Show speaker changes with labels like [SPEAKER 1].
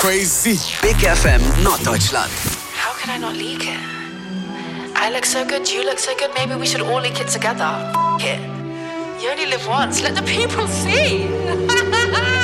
[SPEAKER 1] crazy.
[SPEAKER 2] Big FM Norddeutschland.
[SPEAKER 3] How can I not leak it? I look so good, you look so good, maybe we should all leak it together. F it. You only live once, let the people see.